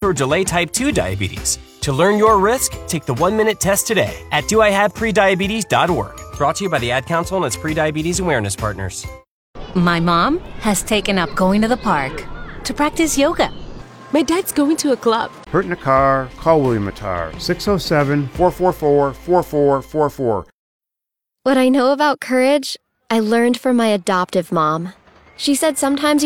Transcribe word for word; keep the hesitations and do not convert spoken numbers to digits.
or delay type two diabetes. To learn your risk, take the one-minute test today at do I have prediabetes dot org. Brought to you by the Ad Council and its Prediabetes Awareness Partners. My mom has taken up going to the park to practice yoga. My dad's going to a club. Hurt in a car? Call William Attar. six oh seven, four four four, four four four four. What I know about courage, I learned from my adoptive mom. She said sometimes you